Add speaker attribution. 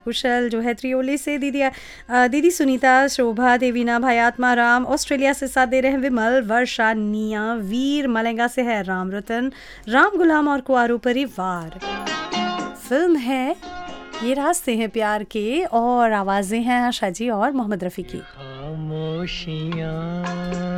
Speaker 1: कुशल जो है त्रियोली से, दीदी सुनीता, शोभा, देवीना, भाई आत्मा राम ऑस्ट्रेलिया से साथ दे रहे हैं, विमल, वर्षा, निया, वीर मलेंगा से है राम रतन, राम गुलाम और कुआरू परिवार। फिल्म है ये रास्ते हैं प्यार के और आवाजें हैं आशा जी और मोहम्मद रफ़ी की।
Speaker 2: खामोशियाँ